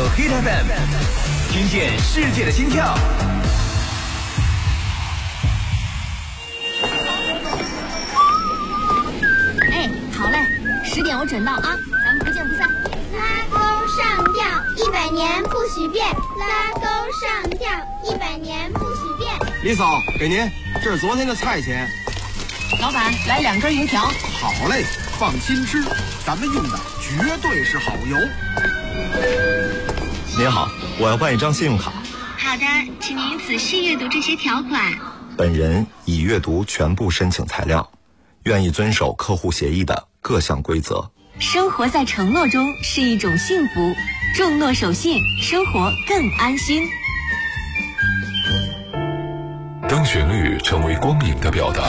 Hit FM， 听见世界的心跳。 哎，好嘞，10点我准到啊，咱们不见不散。 拉钩上吊，100年不许变。拉钩上吊，100年不许变。 李嫂，给您，这是昨天的菜钱。 老板，来2根油条。 好嘞，放心吃，咱们用的绝对是好油。 您好，我要办一张信用卡。 好的，请您仔细阅读这些条款。 本人已阅读全部申请材料，愿意遵守客户协议的各项规则。 生活在承诺中是一种幸福，重诺守信，生活更安心。 当旋律成为光影的表达，